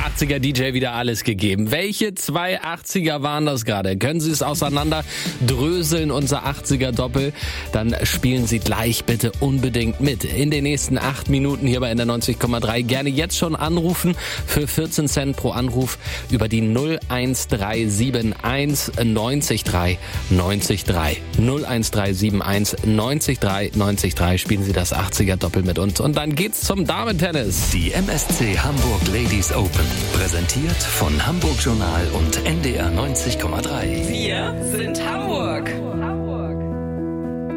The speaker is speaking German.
80er DJ wieder alles gegeben. Welche 2 80er waren das gerade? Können Sie es auseinander dröseln, unser 80er Doppel? Dann spielen Sie gleich bitte unbedingt mit. In den nächsten 8 Minuten hier bei NDR 90,3. Gerne jetzt schon anrufen für 14 Cent pro Anruf über die 01371 90 3 90 3. 01371 90 3 90 3. Spielen Sie das 80er Doppel mit uns. Und dann geht's zum Damentennis. Die MSC Hamburg Ladies Open. Präsentiert von Hamburg Journal und NDR 90,3. Wir sind Hamburg.